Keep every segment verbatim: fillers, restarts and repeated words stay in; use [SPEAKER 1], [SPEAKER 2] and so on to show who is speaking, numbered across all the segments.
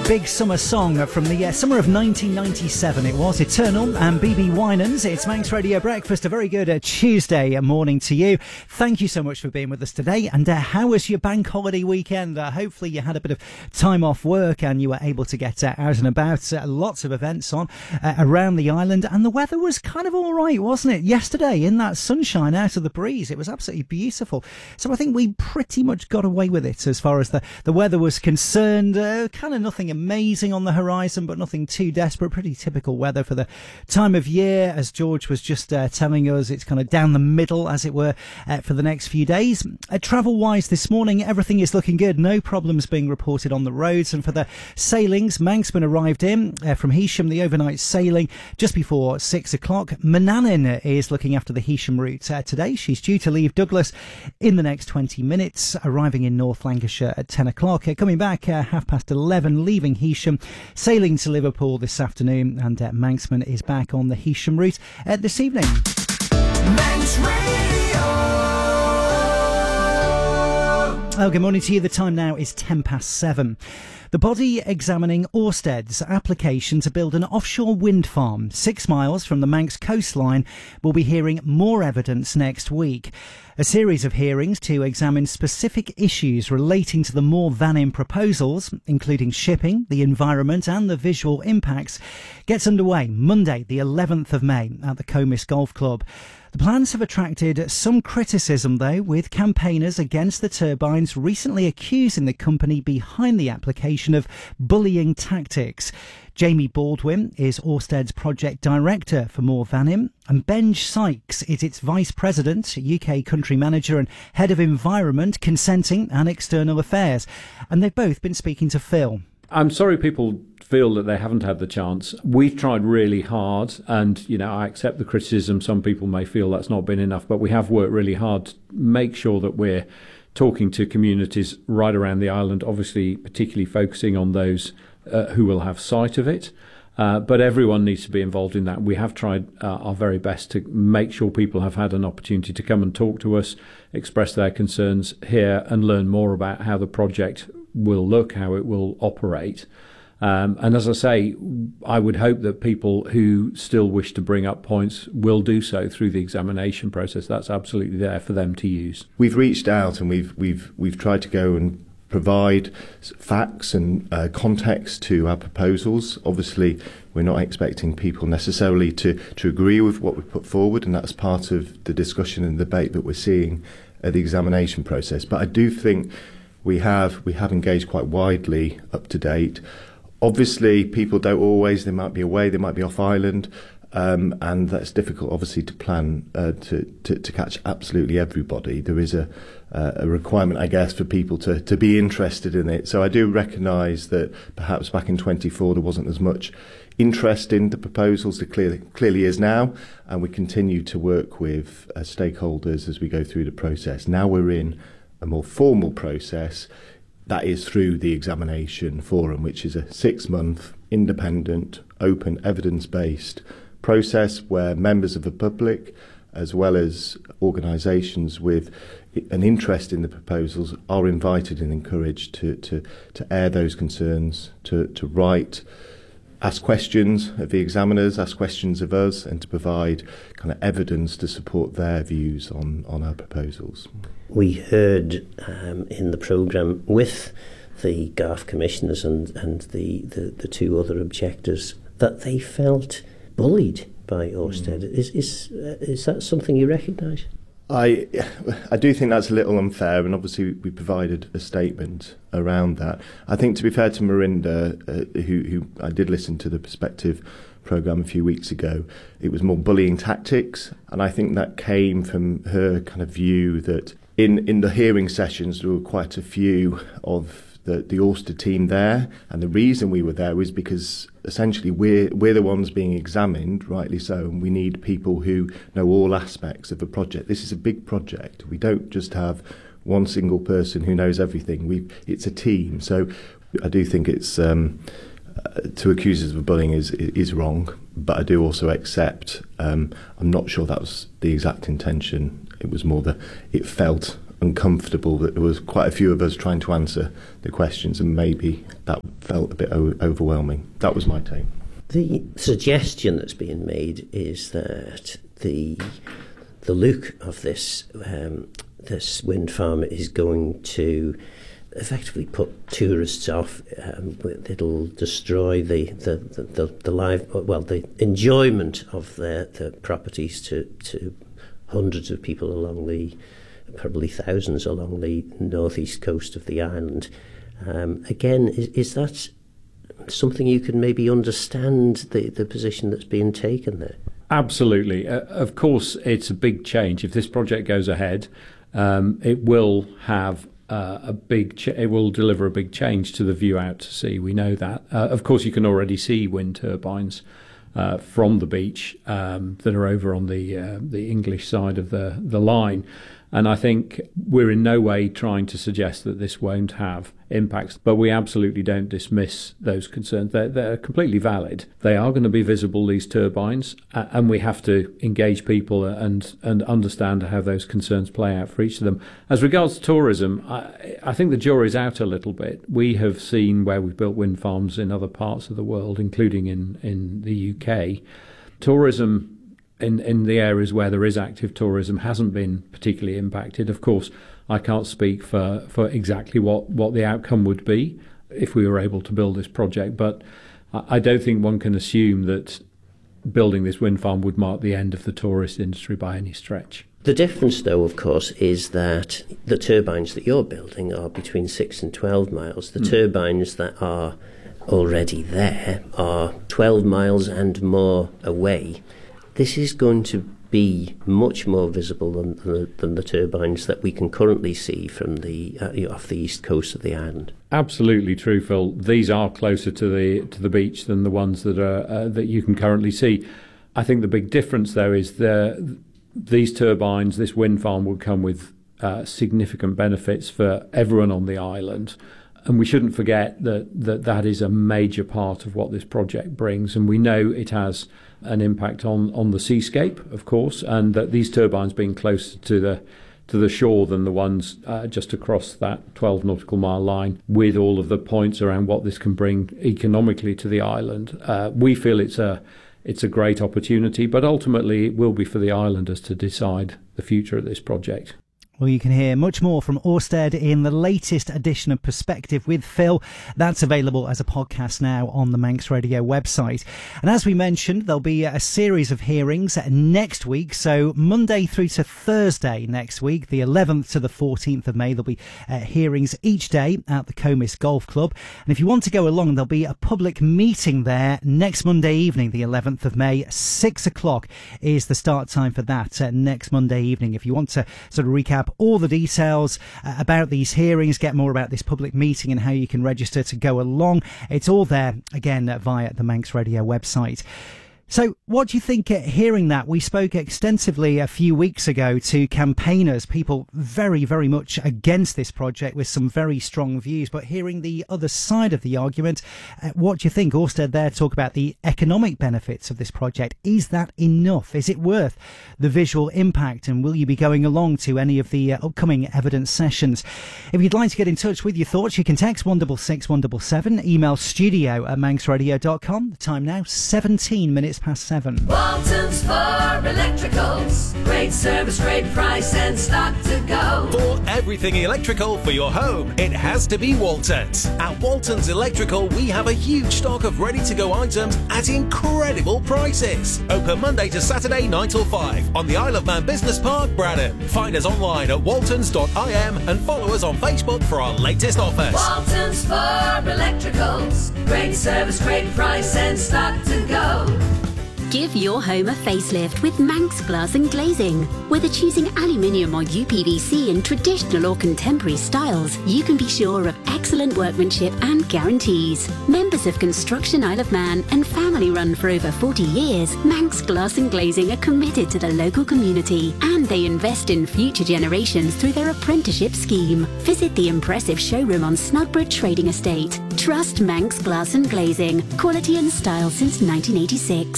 [SPEAKER 1] Big summer song from the uh, summer of nineteen ninety-seven. It was Eternal and B B Winans. It's Manx Radio Breakfast. A very good uh, Tuesday morning to you. Thank you so much for being with us today. And uh, how was your bank holiday weekend? Uh, hopefully you had a bit of time off work and you were able to get uh, out and about. Uh, lots of events on uh, around the island, and the weather was kind of all right, wasn't it? Yesterday, in that sunshine out of the breeze, it was absolutely beautiful. So I think we pretty much got away with it as far as the, the weather was concerned. Uh, kind of nothing amazing on the horizon, but nothing too desperate. Pretty typical weather for the time of year. As George was just uh, telling us, it's kind of down the middle, as it were, uh, for the next few days. Uh, travel-wise this morning, everything is looking good. No problems being reported on the roads. And for the sailings, Manxman arrived in uh, from Heysham, the overnight sailing, just before six o'clock. Manannan is looking after the Heysham route uh, today. She's due to leave Douglas in the next twenty minutes, arriving in North Lancashire at ten o'clock. Uh, coming back uh, half past eleven, leaving Heysham, sailing to Liverpool this afternoon, and uh, Manxman is back on the Heysham route uh, this evening. Manx Radio. Oh, good morning to you. The time now is ten past seven. The body examining Ørsted's application to build an offshore wind farm six miles from the Manx coastline will be hearing more evidence next week. A series of hearings to examine specific issues relating to the More Vannin proposals, including shipping, the environment and the visual impacts, gets underway Monday, the eleventh of May at the Comis Golf Club. The plans have attracted some criticism, though, with campaigners against the turbines recently accusing the company behind the application of bullying tactics. Jamie Baldwin is Ørsted's project director for More Vannin, and Benj Sykes is its vice president, U K country manager and head of environment, consenting and external affairs. And they've both been speaking to Phil.
[SPEAKER 2] I'm sorry people feel that they haven't had the chance. We've tried really hard, and, you know, I accept the criticism. Some people may feel that's not been enough, but we have worked really hard to make sure that we're talking to communities right around the island, obviously particularly focusing on those uh, who will have sight of it. Uh, but everyone needs to be involved in that. We have tried uh, our very best to make sure people have had an opportunity to come and talk to us, express their concerns here, and learn more about how the project will look, how it will operate. Um, and as I say, I would hope that people who still wish to bring up points will do so through the examination process. That's absolutely there for them to use.
[SPEAKER 3] We've reached out and we've we've we've tried to go and provide facts and uh, context to our proposals. Obviously, we're not expecting people necessarily to, to agree with what we put forward, and that's part of the discussion and debate that we're seeing at the examination process. But I do think we have we have engaged quite widely up to date. Obviously, people don't always, they might be away, they might be off island, um, and that's difficult, obviously, to plan uh, to, to, to catch absolutely everybody. There is a, uh, a requirement, I guess, for people to, to be interested in it. So I do recognise that perhaps back in twenty-four there wasn't as much interest in the proposals. There clearly, clearly is now, and we continue to work with uh, stakeholders as we go through the process. Now we're in a more formal process. That is through the examination forum, which is a six-month, independent, open, evidence-based process where members of the public, as well as organisations with an interest in the proposals, are invited and encouraged to, to, to air those concerns, to, to write, ask questions of the examiners, ask questions of us, and to provide kind of evidence to support their views on, on our proposals.
[SPEAKER 4] We heard um, in the programme with the G A F commissioners and, and the, the, the two other objectors that they felt bullied by Ørsted. Mm. Is, is, uh, is that something you recognise?
[SPEAKER 3] I I do think that's a little unfair, and obviously we provided a statement around that. I think, to be fair to Marinda, uh, who, who I did listen to the Perspective programme a few weeks ago, it was more bullying tactics, and I think that came from her kind of view that in, in the hearing sessions there were quite a few of the, the Ørsted team there, and the reason we were there was because essentially we're, we're the ones being examined, rightly so, and we need people who know all aspects of the project. This is a big project. We don't just have one single person who knows everything. We It's a team. So I do think it's um, uh, to accuse us of bullying is is wrong, but I do also accept, um, I'm not sure that was the exact intention. It was more that it felt uncomfortable that there was quite a few of us trying to answer the questions, and maybe that felt a bit o- overwhelming. That was my take.
[SPEAKER 4] The suggestion that's being made is that the the look of this um, this wind farm is going to effectively put tourists off. Um, it'll destroy the the, the, the, the live well the enjoyment of the, the properties to, to hundreds of people along the probably thousands along the northeast coast of the island. Um, again, is, is that something you can maybe understand the, the position that's being taken there?
[SPEAKER 2] Absolutely. Uh, of course, it's a big change. If this project goes ahead, um, it will have uh, a big. Ch- it will deliver a big change to the view out to sea. We know that. Uh, of course, you can already see wind turbines uh, from the beach um, that are over on the uh, the English side of the the line. And I think we're in no way trying to suggest that this won't have impacts, but we absolutely don't dismiss those concerns. They're, they're completely valid. They are going to be visible, these turbines, uh, and we have to engage people and and understand how those concerns play out for each of them. As regards to tourism, I, I think the jury's out a little bit. We have seen where we've built wind farms in other parts of the world, including in, in the U K. Tourism In, in the areas where there is active tourism hasn't been particularly impacted. Of course, I can't speak for, for exactly what, what the outcome would be if we were able to build this project, but I don't think one can assume that building this wind farm would mark the end of the tourist industry by any stretch.
[SPEAKER 4] The difference, though, of course, is that the turbines that you're building are between six and twelve miles. The mm. turbines that are already there are twelve miles and more away. This is going to be much more visible than, than, than the turbines that we can currently see from the uh, off the east coast of the island.
[SPEAKER 2] Absolutely true, Phil. These are closer to the to the beach than the ones that are uh, that you can currently see. I think the big difference, though, is the these turbines, this wind farm, will come with uh, significant benefits for everyone on the island. And we shouldn't forget that, that that is a major part of what this project brings. And we know it has an impact on, on the seascape, of course, and that these turbines being closer to the to the shore than the ones uh, just across that twelve nautical mile line, with all of the points around what this can bring economically to the island. Uh, we feel it's a it's a great opportunity, but ultimately it will be for the islanders to decide the future of this project.
[SPEAKER 1] Well, you can hear much more from Ørsted in the latest edition of Perspective with Phil. That's available as a podcast now on the Manx Radio website. And as we mentioned, there'll be a series of hearings next week. So Monday through to Thursday next week, the eleventh to the fourteenth of May, there'll be uh, hearings each day at the Comis Golf Club. And if you want to go along, there'll be a public meeting there next Monday evening, the eleventh of May. Six o'clock is the start time for that uh, next Monday evening. If you want to sort of recap all the details uh, about these hearings, get more about this public meeting and how you can register to go along, it's all there again uh, via the Manx Radio website. So what do you think uh, hearing that? We spoke extensively a few weeks ago to campaigners, people very, very much against this project with some very strong views. But hearing the other side of the argument, uh, what do you think? Ørsted there talk about the economic benefits of this project. Is that enough? Is it worth the visual impact? And will you be going along to any of the uh, upcoming evidence sessions? If you'd like to get in touch with your thoughts, you can text one six six one seven seven, email studio at manxradio dot com. The time now, seventeen minutes past seven.
[SPEAKER 5] Walton's for electricals. Great service, great price, and stock to go.
[SPEAKER 6] For everything electrical for your home, it has to be Waltons. At Waltons Electrical, we have a huge stock of ready-to-go items at incredible prices. Open Monday to Saturday, nine till five, on the Isle of Man Business Park, Bradham. Find us online at waltons dot I M and follow us on Facebook for our latest offers.
[SPEAKER 5] Walton's for electricals. Great service, great price, and stock to go.
[SPEAKER 7] Give your home a facelift with Manx Glass and Glazing. Whether choosing aluminium or U P V C in traditional or contemporary styles, you can be sure of excellent workmanship and guarantees. Members of Construction Isle of Man and family run for over forty years, Manx Glass and Glazing are committed to the local community and they invest in future generations through their apprenticeship scheme. Visit the impressive showroom on Snugborough Trading Estate. Trust Manx Glass and Glazing. Quality and style since nineteen eighty-six.
[SPEAKER 6] Ram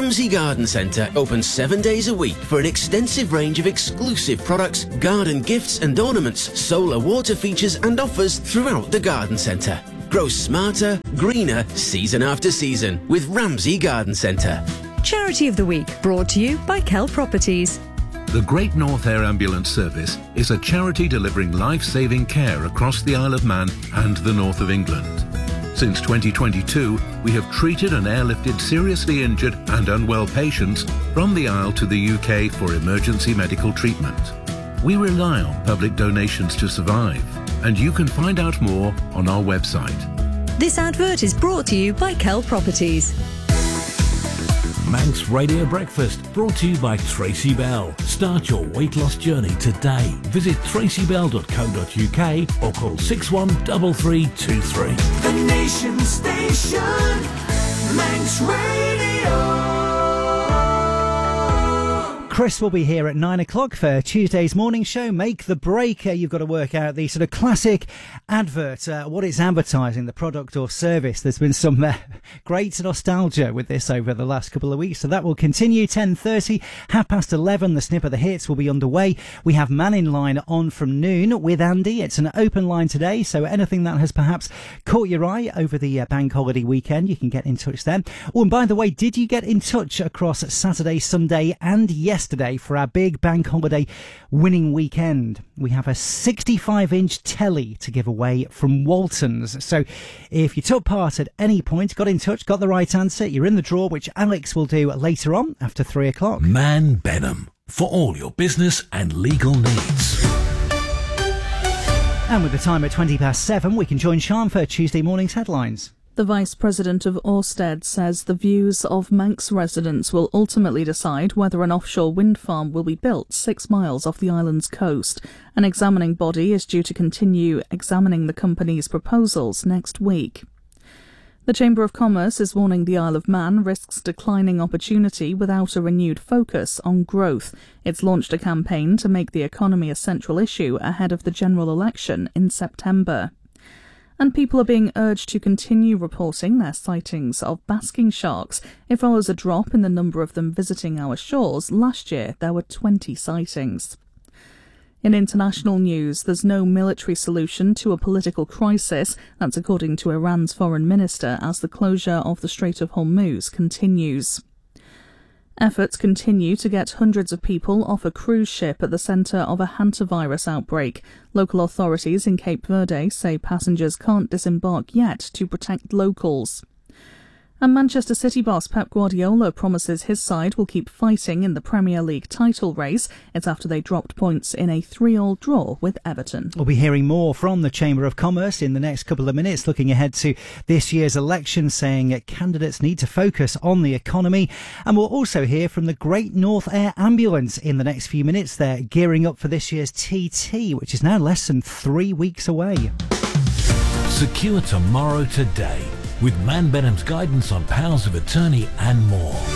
[SPEAKER 8] Ramsey Garden Centre open seven days a week for an extensive range of exclusive products, garden gifts and ornaments, solar water features and offers throughout the garden centre. Grow smarter, greener, season after season with Ramsey Garden Centre.
[SPEAKER 9] Charity of the Week, brought to you by Kell Properties.
[SPEAKER 10] The Great North Air Ambulance Service is a charity delivering life-saving care across the Isle of Man and the north of England. Since twenty twenty-two, we have treated and airlifted seriously injured and unwell patients from the Isle to the U K for emergency medical treatment. We rely on public donations to survive, and you can find out more on our website.
[SPEAKER 9] This advert is brought to you by Kell Properties.
[SPEAKER 11] Manx Radio Breakfast, brought to you by Tracy Bell. Start your weight loss journey today. Visit tracy bell dot co dot u k or call six one three three two three.
[SPEAKER 5] The Nation Station, Manx Radio.
[SPEAKER 1] Chris will be here at nine o'clock for Tuesday's morning show. Make the break. Uh, you've got to work out the sort of classic advert, uh, what it's advertising, the product or service. There's been some uh, great nostalgia with this over the last couple of weeks, so that will continue. ten thirty, half past eleven, the snip of the hits will be underway. We have Man in Line on from noon with Andy. It's an open line today, so anything that has perhaps caught your eye over the uh, bank holiday weekend, you can get in touch then. Oh, and by the way, did you get in touch across Saturday, Sunday and yesterday for our big bank holiday winning weekend? We have a sixty-five inch telly to give away from Waltons. So if you took part at any point, got in touch, got the right answer, you're in the draw, which Alex will do later on after three o'clock.
[SPEAKER 11] Man Benham, for all your business and legal needs.
[SPEAKER 1] And with the time at twenty past seven, we can join Sean for Tuesday morning's headlines.
[SPEAKER 12] The Vice President of Ørsted says the views of Manx residents will ultimately decide whether an offshore wind farm will be built six miles off the island's coast. An examining body is due to continue examining the company's proposals next week. The Chamber of Commerce is warning the Isle of Man risks declining opportunity without a renewed focus on growth. It's launched a campaign to make the economy a central issue ahead of the general election in September. And people are being urged to continue reporting their sightings of basking sharks. It follows a drop in the number of them visiting our shores. Last year, there were twenty sightings. In international news, there's no military solution to a political crisis. That's according to Iran's foreign minister, as the closure of the Strait of Hormuz continues. Efforts continue to get hundreds of people off a cruise ship at the centre of a hantavirus outbreak. Local authorities in Cape Verde say passengers can't disembark yet to protect locals. And Manchester City boss Pep Guardiola promises his side will keep fighting in the Premier League title race. It's after they dropped points in a three all draw with Everton.
[SPEAKER 1] We'll be hearing more from the Chamber of Commerce in the next couple of minutes, looking ahead to this year's election, saying candidates need to focus on the economy. And we'll also hear from the Great North Air Ambulance in the next few minutes. They're gearing up for this year's T T, which is now less than three weeks away.
[SPEAKER 11] Secure tomorrow today with Man Benham's guidance on powers of attorney and more.